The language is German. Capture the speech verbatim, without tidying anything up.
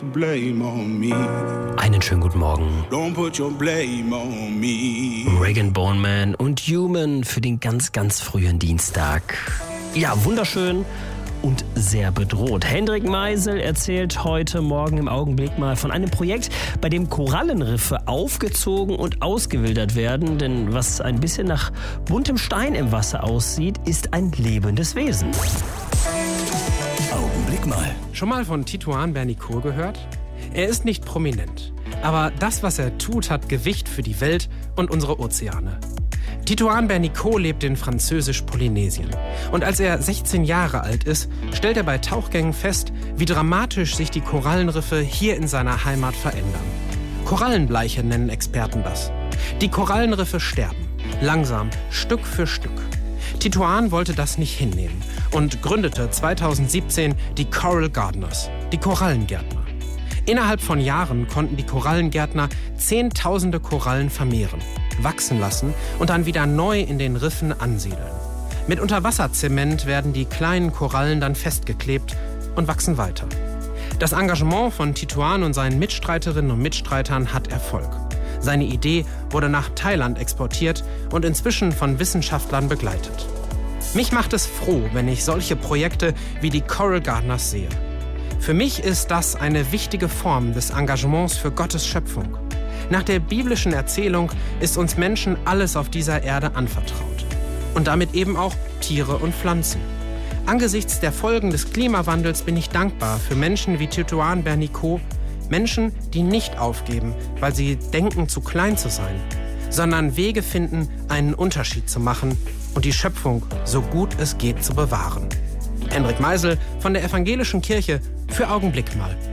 Blame on me. Einen schönen guten Morgen. Don't put your blame on me. Rag and Bone Man und Human für den ganz, ganz frühen Dienstag. Ja, wunderschön und sehr bedroht. Hendrik Meisel erzählt heute Morgen im Augenblick mal von einem Projekt, bei dem Korallenriffe aufgezogen und ausgewildert werden. Denn was ein bisschen nach buntem Stein im Wasser aussieht, ist ein lebendes Wesen. Augenblick mal. Schon mal von Titouan Bernicourt gehört? Er ist nicht prominent, aber das, was er tut, hat Gewicht für die Welt und unsere Ozeane. Titouan Bernicourt lebt in Französisch-Polynesien. Und als er sechzehn Jahre alt ist, stellt er bei Tauchgängen fest, wie dramatisch sich die Korallenriffe hier in seiner Heimat verändern. Korallenbleiche nennen Experten das. Die Korallenriffe sterben, langsam, Stück für Stück. Titouan wollte das nicht hinnehmen und gründete zweitausendsiebzehn die Coral Gardeners, die Korallengärtner. Innerhalb von Jahren konnten die Korallengärtner zehntausende Korallen vermehren, wachsen lassen und dann wieder neu in den Riffen ansiedeln. Mit Unterwasserzement werden die kleinen Korallen dann festgeklebt und wachsen weiter. Das Engagement von Titouan und seinen Mitstreiterinnen und Mitstreitern hat Erfolg. Seine Idee wurde nach Thailand exportiert und inzwischen von Wissenschaftlern begleitet. Mich macht es froh, wenn ich solche Projekte wie die Coral Gardeners sehe. Für mich ist das eine wichtige Form des Engagements für Gottes Schöpfung. Nach der biblischen Erzählung ist uns Menschen alles auf dieser Erde anvertraut. Und damit eben auch Tiere und Pflanzen. Angesichts der Folgen des Klimawandels bin ich dankbar für Menschen wie Titouan Bernicourt, Menschen, die nicht aufgeben, weil sie denken, zu klein zu sein, sondern Wege finden, einen Unterschied zu machen und die Schöpfung so gut es geht zu bewahren. Hendrik Meisel von der Evangelischen Kirche für Augenblick mal.